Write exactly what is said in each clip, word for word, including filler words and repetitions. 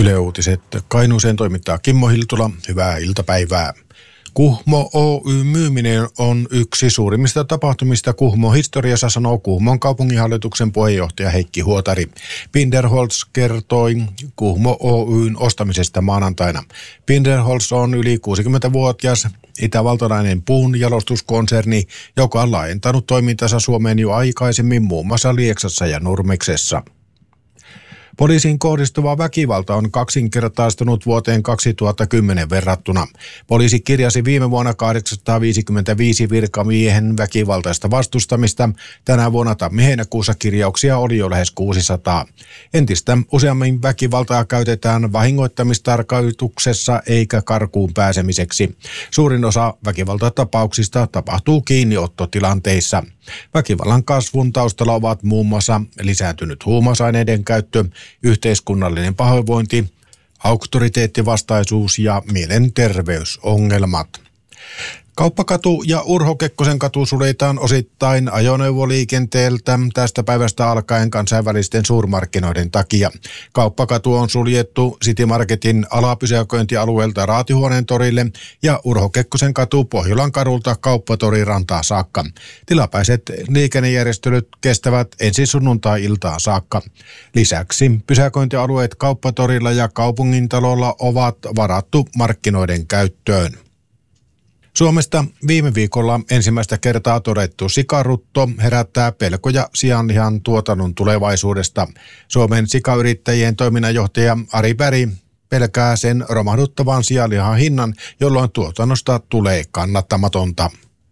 Yle Uutiset. Kainuuseen toimittaa Kimmo Hiltula. Hyvää iltapäivää. Kuhmo Oy myyminen on yksi suurimmista tapahtumista Kuhmon historiassa, sanoo Kuhmon kaupunginhallituksen puheenjohtaja Heikki Huotari. Binderholz kertoi Kuhmo Oyn ostamisesta maanantaina. Binderholz on yli kuusikymmentävuotias itävaltalainen puunjalostuskonserni, joka on laajentanut toimintansa Suomeen jo aikaisemmin muun muassa Lieksassa ja Nurmeksessa. Poliisiin kohdistuva väkivalta on kaksinkertaistunut vuoteen kaksituhattakymmenen verrattuna. Poliisi kirjasi viime vuonna kahdeksansataaviisikymmentäviisi virkamiehen väkivaltaista vastustamista. Tänä vuonna tammi-heinäkuussa kirjauksia oli jo lähes kuusisataa. Entistä useammin väkivaltaa käytetään vahingoittamistarkoituksessa eikä karkuun pääsemiseksi. Suurin osa väkivaltatapauksista tapahtuu kiinniottotilanteissa. Väkivallan kasvun taustalla ovat muun muassa lisääntynyt huumausaineiden käyttö, yhteiskunnallinen pahoinvointi, auktoriteettivastaisuus ja mielenterveysongelmat. Kauppakatu ja Urho Kekkosen katu suljetaan osittain ajoneuvoliikenteeltä tästä päivästä alkaen kansainvälisten suurmarkkinoiden takia. Kauppakatu on suljettu City Marketin alapysäköintialueelta Raatihuoneen torille ja Urho Kekkosen katu Pohjolan kadulta Kauppatoriin rantaa saakka. Tilapäiset liikennejärjestelyt kestävät ensi sunnuntai-iltaan saakka. Lisäksi pysäköintialueet Kauppatorilla ja Kaupungintalolla ovat varattu markkinoiden käyttöön. Suomesta viime viikolla ensimmäistä kertaa todettu sikarutto herättää pelkoja sianlihan tuotannon tulevaisuudesta. Suomen sikayrittäjien toiminnanjohtaja Ari Berg pelkää sen romahduttavan sianlihan hinnan, jolloin tuotannosta tulee kannattamatonta.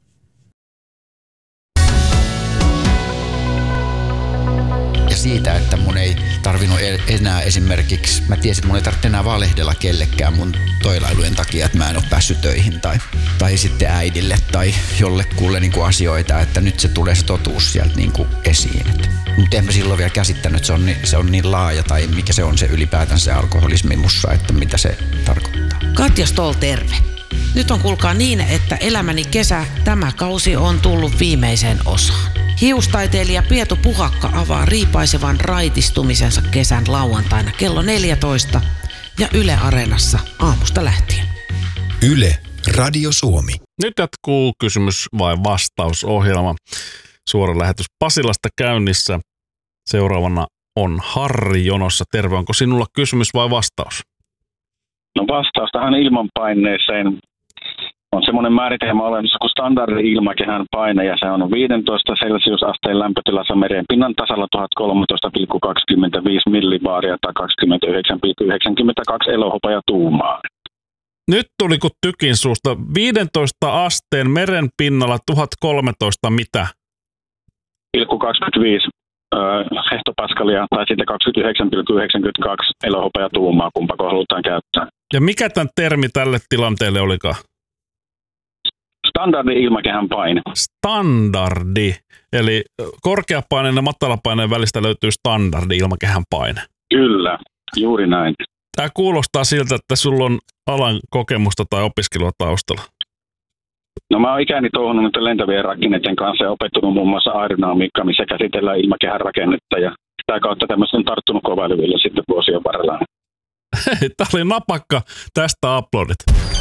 Ja siitä, että mun ei tarvinnut enää esimerkiksi, mä tiesin, että mun ei tarvitse enää valehdella kellekään mun toilailujen takia, että mä en ole päässyt töihin tai, tai sitten äidille tai jollekulle niin kuin asioita, että nyt se tulee se totuus sieltä niin kuin esiin. Mutta en mä silloin vielä käsittänyt, että se on, niin, se on niin laaja tai mikä se on se ylipäätään se alkoholismi mussa, että mitä se tarkoittaa. Katja Stoll, terve. Nyt on kuulkaa niin, että elämäni kesä, tämä kausi on tullut viimeiseen osaan. Hiustaiteilija Pietu Puhakka avaa riipaisevan raitistumisensa kesän lauantaina kello neljätoista ja Yle Areenassa aamusta lähtien. Yle Radio Suomi. Nyt jatkuu kysymys vai vastausohjelma. Suora lähetys Pasilasta käynnissä. Seuraavana on Harri jonossa. Terve, onko sinulla kysymys vai vastaus? No vastaus tähän ilmanpaineeseen on semmoinen määritelmä olemassa kuin standardi-ilmakehän paine, ja se on viisitoista celsiusasteen lämpötilassa merenpinnan tasalla tuhatkolmetoista pilkku kaksikymmentäviisi millibaaria tai kaksikymmentäyhdeksän pilkku yhdeksänkymmentäkaksi elohopeatuumaa. Nyt tuli kun tykin suusta. viisitoista asteen merenpinnalla tuhatkolmetoista mitä? pilkku kaksikymmentäviisi hehtopaskalia tai sitten kaksikymmentäyhdeksän pilkku yhdeksänkymmentäkaksi elohopeatuumaa, kumpako halutaan käyttää. Ja mikä tämän termi tälle tilanteelle olikaan? Standardi-ilmakehän paine. Standardi. Eli korkeapaineen ja matalapaineen välistä löytyy standardi-ilmakehän paine. Kyllä, juuri näin. Tämä kuulostaa siltä, että sulla on alan kokemusta tai opiskelua taustalla. No mä oon ikäni touhunut nyt lentävien rakenneiden kanssa ja opettunut muun muassa aerodynamiikkaa, missä käsitellään ilmakehän rakennetta, ja sitä kautta tämmöistä on tarttunut kovalyvillä sitten vuosien varrella. Tämä oli napakka. Tästä aplodit.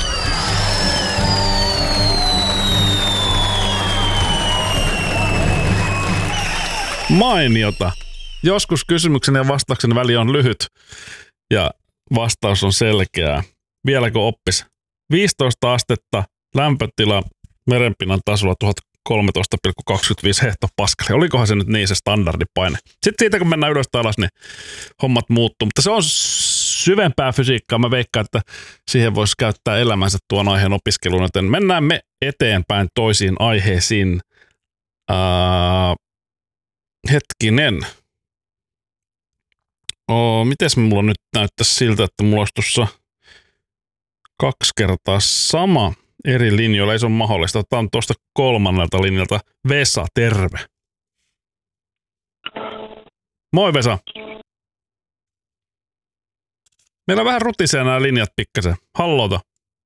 Mainiota. Joskus kysymyksen ja vastauksen väli on lyhyt ja vastaus on selkeää. Vieläkö oppis? viisitoista astetta, lämpötila merenpinnan tasolla tuhatkolmetoista pilkku kaksikymmentäviisi hehtopaskalia. Olikohan se nyt niin se standardipaine? Sitten siitä kun mennään ylös tai alas, niin hommat muuttuu. Mutta se on syvempää fysiikkaa. Mä veikkaan, että siihen voisi käyttää elämänsä tuon aiheen opiskeluun. Joten mennään me eteenpäin toisiin aiheisiin. Ää, hetkinen. Oo, mites mulla nyt näyttäisi siltä, että mulla olisi tuossa kaksi kertaa sama eri linjoilla. Ei se ole mahdollista. Otetaan tuosta kolmannelta linjalta. Vesa, terve. Moi Vesa. Meillä on vähän rutisee nämä linjat pikkasen. Hallota.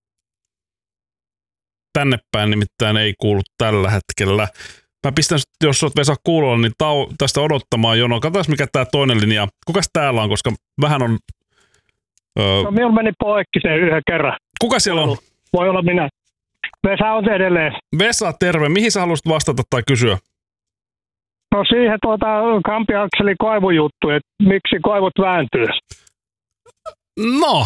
Tänne päin nimittäin ei kuulu tällä hetkellä. Mä pistän, jos oot Vesa kuulolla, niin tau, tästä odottamaan jonoa. Katsotaan mikä tää toinen linja. Kukas täällä on, koska vähän on Öö, No minulla meni poikki se yhden kerran. kuka siellä on? Voi olla minä. Vesa on edelleen. Vesa, terve. Mihin sä haluaisit vastata tai kysyä? No siihen tuota Kampiakseli koivujuttu, että miksi koivut vääntyy. No.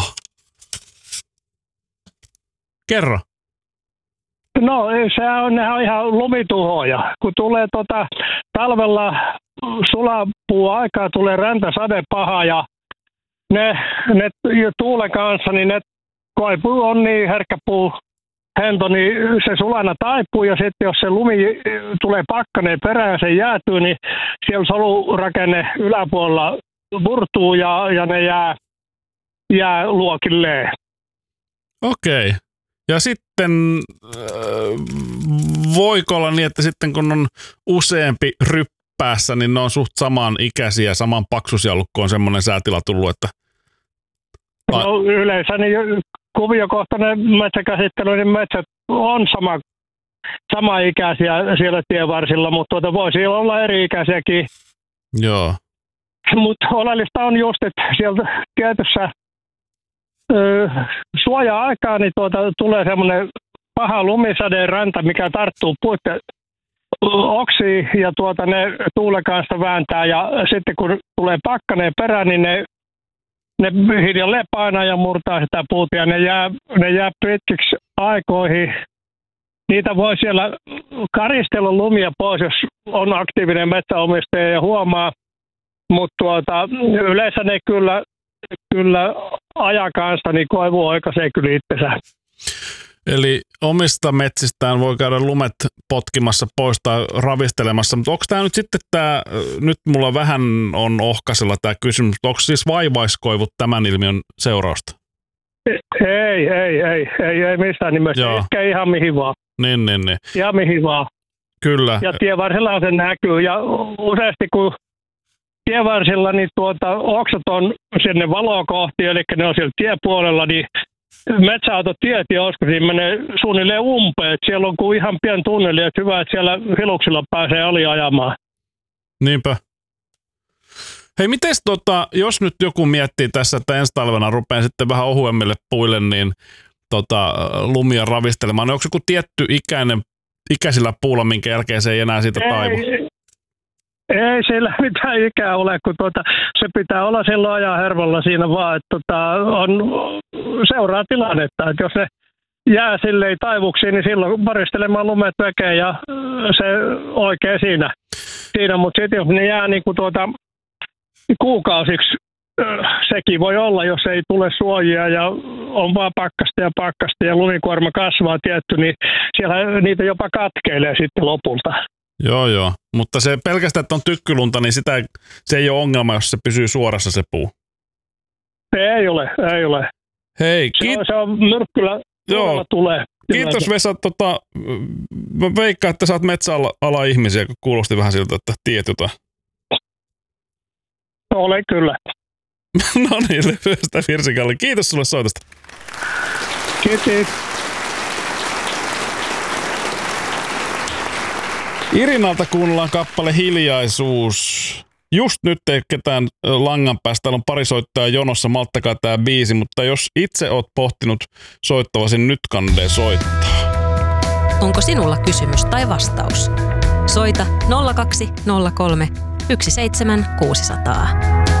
Kerro. No se on, nehän on ihan lumituhoja. Kun tulee tota, talvella sulapuu aikaa, tulee räntäsade paha ja ne, ne tuulen kanssa, niin ne koivu on niin herkkä puu hento, niin se sulana taipuu ja sitten jos se lumi tulee pakkaneen perään ja se jäätyy, niin siellä solurakenne yläpuolella murtuu ja, ja ne jää, jää luokilleen. Okei. Okay. Ja sitten äh, voiko olla niin, että sitten kun on useampi ryppäässä, niin ne on suht saman ikäisiä, saman paksuisia ollut, kun on semmoinen säätila tullut, että... No yleensä niin kuviokohtainen metsäkäsittely, niin metsät on sama, sama ikäisiä siellä tienvarsilla, mutta tuota voisi olla eri ikäisiäkin. Joo. Mutta oleellista on just, että sieltä tietyssä ö, suoja-aikaa niin tuota, tulee semmoinen paha lumisadeen ranta, mikä tarttuu puitten oksiin ja tuota, ne tuulen kanssa vääntää. Ja sitten kun tulee pakkaneen perään, niin ne, ne hiljalleen painaa ja murtaa sitä puuta ja ne jää, ne jää pitkiksi aikoihin. Niitä voi siellä karistella lumia pois, jos on aktiivinen metsäomistaja ja huomaa. Mutta tuota, yleensä ne kyllä, kyllä ajan kanssa, niin koivu oikaisee kyllä itsensä. Eli omista metsistään voi käydä lumet potkimassa pois tai ravistelemassa, mutta onko tämä nyt sitten tämä, nyt mulla vähän on ohkaisella tämä kysymys, onko siis vaivaiskoivut tämän ilmiön seurausta? Ei, ei, ei, ei, ei missään nimessä, eikä ihan mihin vaan. Niin, niin, niin. Ihan mihin vaan. Kyllä. Ja tienvarsilla se näkyy ja useasti kun tienvarsilla niin tuota, oksat on sinne valoa kohti, eli ne on siellä tiepuolella, niin metsäautotiet joskus niin menee suunnilleen umpeen. Siellä on kuin ihan pieni tunneli, että hyvä, että siellä hiluksilla pääsee aliajamaan. Niinpä. Hei, mites tota, jos nyt joku miettii tässä, että ensi talvena rupeaa sitten vähän ohuemmille puille, niin tota, lumia ravistelemaan, niin onko joku tietty ikäinen, ikäisillä puulla, minkä jälkeen se ei enää siitä taivu? Ei, ei sillä mitään ikää ole, kun tuota, se pitää olla silloin ajan hermolla siinä vaan, että tuota, on, seuraa tilannetta, että jos ne jää silleen taivuksiin, niin silloin paristelemaan lumet vekeen ja se oikein siinä. siinä. Mutta sitten jos ne jää niin kuin tuota, kuukausiksi, sekin voi olla, jos ei tule suojia ja on vaan pakkasta ja pakkasta ja lumikuorma kasvaa tietty, niin siellä niitä jopa katkeilee sitten lopulta. Joo, joo. Mutta se pelkästään, että on tykkylunta, niin sitä, se ei ole ongelma, jos se pysyy suorassa se puu. Ei ole, ei ole. Hei, kiit- se, on, se on myrkkyllä, joo. Tulee. Kiitos Vesa. Tota, mä veikkaan, että sä oot metsäala ihmisiä, kun kuulosti vähän siltä, että tiedät jotain. Olen kyllä. No niin, lyhyestä Virsikalle. Kiitos sulle soitosta. Kiitos. Irinalta kuunnellaan kappale Hiljaisuus. Just nyt ei ketään langan päästä. Täällä on pari soittajaa jonossa. Malttakaa tää biisi, mutta jos itse oot pohtinut soittavasi, nyt kannattaa soittaa. Onko sinulla kysymys tai vastaus? Soita nolla kaksi nolla kolme yksi seitsemän kuusi nolla nolla.